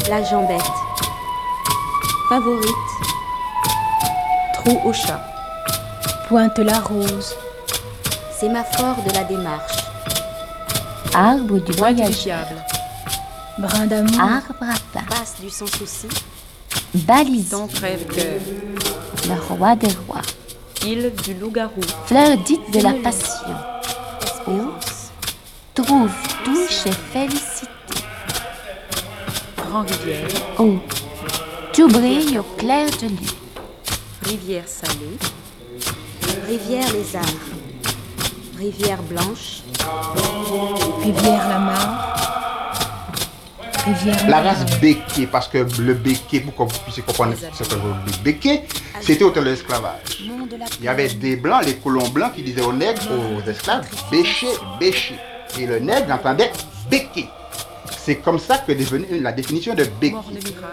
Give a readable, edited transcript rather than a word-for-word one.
La jambette. Favorite. Trou au chat. Pointe-la-Rose. Sémaphore de la démarche. Arbre du Pointe du voyage. diable. Brin d'amour. Arbre à pain. Passe du sans souci. Balise. Tant crève-cœur. Le roi des rois. Île du loup-garou. Fleur dite de la passion. Espérance. Trouve touche et félicité. Grand-rivière. Oh, tout brille au clair de lune. Rivière salée. Rivière lézard. Rivière blanche. Rivière-la-Mare. Rivière La race béquet, parce que le béquet, pour que vous puissiez comprendre ce que veut dire béquet, c'était au temps de l'esclavage. Mont de la Il y avait des blancs, les colons blancs, qui disaient aux nègres, aux esclaves, béché, béché. Et le nègre entendait béquet. C'est comme ça que est devenue la définition de béquet. Mort de miracle.